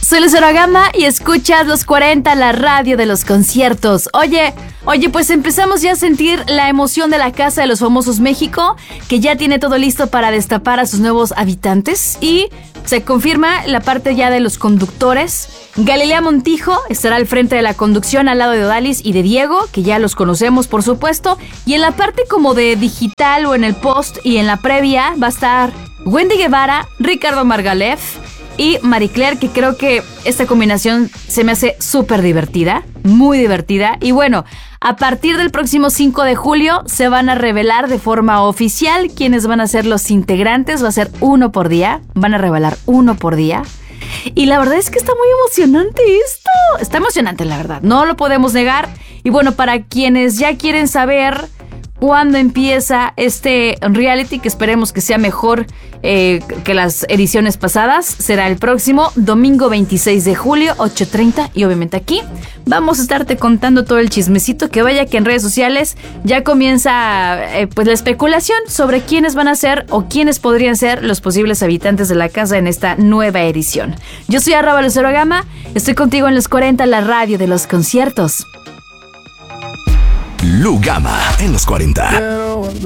Soy Lucero Gama y escuchas Los 40, la radio de los conciertos. Oye, pues empezamos ya a sentir la emoción de la Casa de los Famosos México, que ya tiene todo listo para destapar a sus nuevos habitantes. Y se confirma la parte ya de los conductores. Galilea Montijo estará al frente de la conducción al lado de Odalis y de Diego, que ya los conocemos por supuesto. Y en la parte como de digital o en el post y en la previa va a estar Wendy Guevara, Ricardo Margalef y Marie Claire, que creo que esta combinación se me hace súper divertida, muy divertida. Y bueno, a partir del próximo 5 de julio se van a revelar de forma oficial quiénes van a ser los integrantes. Va a ser uno por día, van a revelar uno por día. Y la verdad es que está muy emocionante esto. Está emocionante, la verdad, no lo podemos negar. Y bueno, para quienes ya quieren saber cuándo empieza este reality, que esperemos que sea mejor que las ediciones pasadas, será el próximo domingo 26 de julio, 8:30. Y obviamente aquí vamos a estarte contando todo el chismecito, que vaya que en redes sociales ya comienza pues la especulación sobre quiénes van a ser o quiénes podrían ser los posibles habitantes de la casa en esta nueva edición. Yo soy @LuceroGama, estoy contigo en Los 40, la radio de los conciertos. Lu Gama en Los 40.